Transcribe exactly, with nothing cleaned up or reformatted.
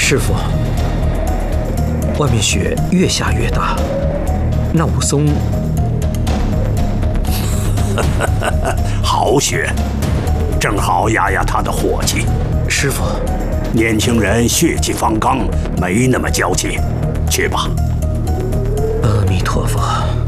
师傅，外面雪越下越大，那武松…… 好雪，正好压压他的火气。 师傅， 年轻人血气方刚，没那么娇气，去吧。 阿弥陀佛。